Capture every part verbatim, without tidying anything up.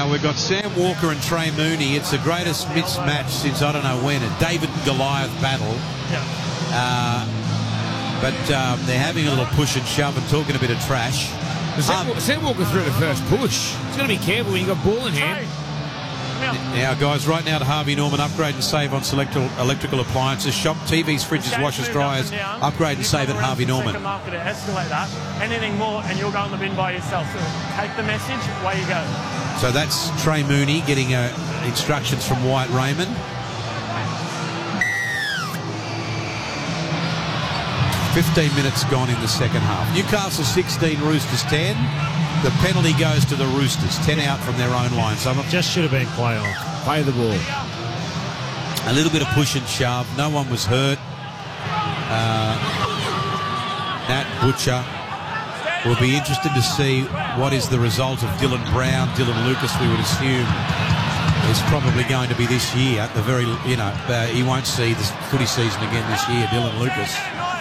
Now we've got Sam Walker and Trey Mooney. It's the greatest mismatch since I don't know when, a David and Goliath battle. Yeah. Uh, but um, they're having a little push and shove and talking a bit of trash. Sam, Um, Sam Walker threw the first push. He's got to be careful when you got ball in hand. Now, guys, right now to Harvey Norman, upgrade and save on selectrical electrical appliances. Shop T Vs, fridges, washers, dryers. Upgrade and save at Harvey Norman. Market to escalate that. Anything more, and you'll go on the bin by yourself. So take the message, away you go. So that's Trey Mooney getting uh, instructions from Wyatt Raymond. fifteen minutes gone in the second half. Newcastle sixteen, Roosters ten. The penalty goes to the Roosters. ten out from their own line. So just should have been play on. Play the ball. A little bit of push and shove. No one was hurt. Uh, Nat Butcher will be interested to see what is the result of Dylan Brown. Dylan Lucas, we would assume, is probably going to be this year. At the very, you know, uh, he won't see the footy season again this year, Dylan Lucas.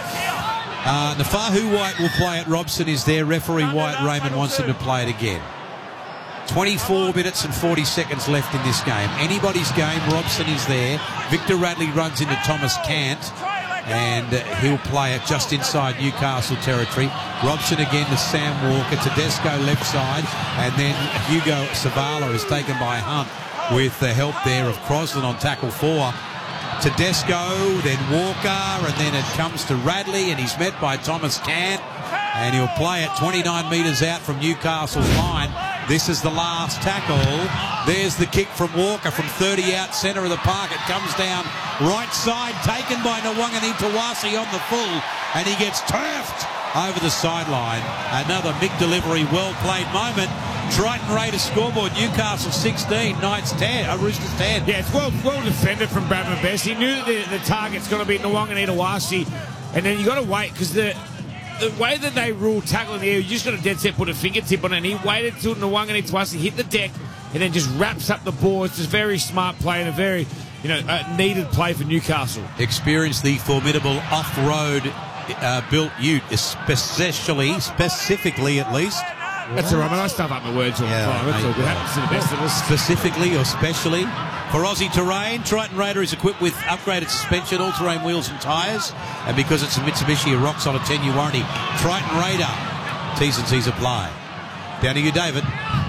Uh, Nafahu White will play it. Robson is there. Referee Wyatt Raymond wants him to play it again. twenty-four minutes and forty seconds left in this game. Anybody's game. Robson is there. Victor Radley runs into Thomas Cant, and uh, he'll play it just inside Newcastle territory. Robson again to Sam Walker. Tedesco left side, and then Hugo Savala is taken by Hunt with the help there of Crosland on tackle four. Tedesco, then Walker, and then it comes to Radley, and he's met by Thomas Cant, and he'll play it twenty-nine metres out from Newcastle's line. This is the last tackle. There's the kick from Walker from thirty out centre of the park. It comes down right side, taken by Nwangani Tawasi on the full, and he gets turfed over the sideline. Another Mick delivery, well-played moment. Triton Raiders scoreboard, Newcastle sixteen, Knights ten, uh, Roosters ten. Yeah, it's well well defended from Bradman Best. He knew that the, the target's going to be Nwangani Tawasi, and then you got to wait because the the way that they rule tackle in the air, you just got to dead set put a fingertip on it, and he waited till Nwangani Tawasi hit the deck and then just wraps up the ball. It's just very smart play and a very, you know, uh, needed play for Newcastle. Experienced the formidable off-road uh, built ute, especially, specifically at least. That's all right, man. I stuff up my words all the Yeah, time. That's mate, all good. well, Happens to the best of us. Specifically or specially. For Aussie Terrain, Triton Raider is equipped with upgraded suspension, all-terrain wheels and tyres. And because it's a Mitsubishi, a rock-solid ten-year warranty. Triton Raider. T's and C's apply. Down to you, David.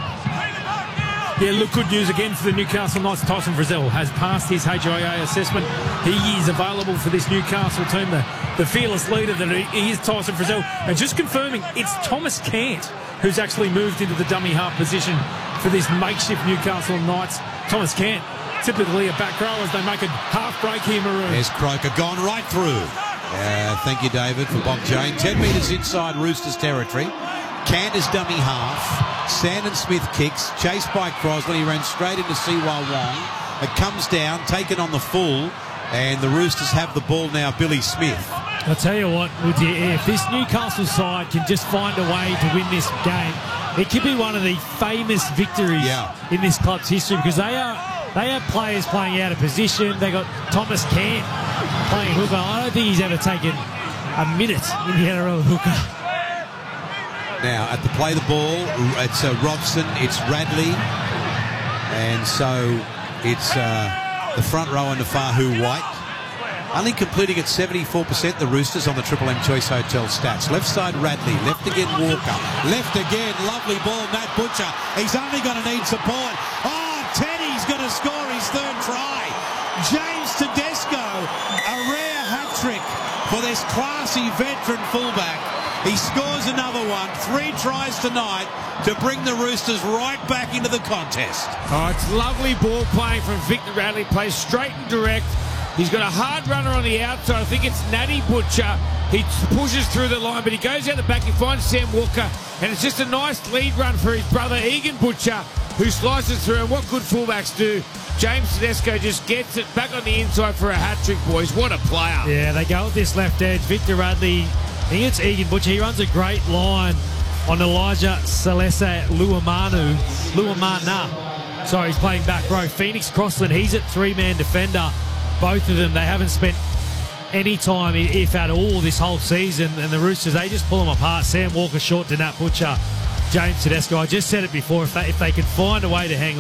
Yeah, look, good news again for the Newcastle Knights. Tyson Frizzell has passed his H I A assessment. He is available for this Newcastle team. The, the fearless leader that he is, Tyson Frizzell. And just confirming, it's Thomas Cant who's actually moved into the dummy half position for this makeshift Newcastle Knights. Thomas Cant, typically a back row as they make a half break here, Maroon. There's Croker gone right through. Uh, thank you, David, for Bob Jane. ten metres inside Roosters territory. Cant is dummy half. Sandon Smith kicks, chased by Crosland. He ran straight into Siwa Wong. It comes down, taken on the full, and the Roosters have the ball now, Billy Smith. I'll tell you what, if this Newcastle side can just find a way to win this game, it could be one of the famous victories yeah. in this club's history, because they are they have players playing out of position. They got Thomas Cant playing hooker. I don't think he's ever taken a minute in the N R L hooker. Now, at the play the ball, it's uh, Robson, it's Radley, and so it's uh, the front row and Nafahu White. Only completing at seventy-four percent, the Roosters on the Triple M Choice Hotel stats. Left side, Radley. Left again, Walker. Left again, lovely ball, Nat Butcher. He's only going to need support. Oh, Teddy's going to score his third try. James Tedesco, a rare hat-trick for this classy veteran fullback. He scores another one. Three tries tonight to bring the Roosters right back into the contest. Oh, it's lovely ball playing from Victor Radley. Plays straight and direct. He's got a hard runner on the outside. I think it's Natty Butcher. He pushes through the line, but he goes out the back. He finds Sam Walker, and it's just a nice lead run for his brother, Egan Butcher, who slices through. And what good fullbacks do. James Tedesco just gets it back on the inside for a hat-trick, boys. What a player. Yeah, they go with this left edge. Victor Radley, I think it's Egan Butcher. He runs a great line on Elijah Salesa Luamanu. Luamana. Sorry, he's playing back row. Phoenix Crossland, he's at three-man defender. Both of them, they haven't spent any time, if at all, this whole season. And the Roosters, they just pull them apart. Sam Walker short to Nat Butcher. James Tedesco, I just said it before, if they, if they can find a way to hang on.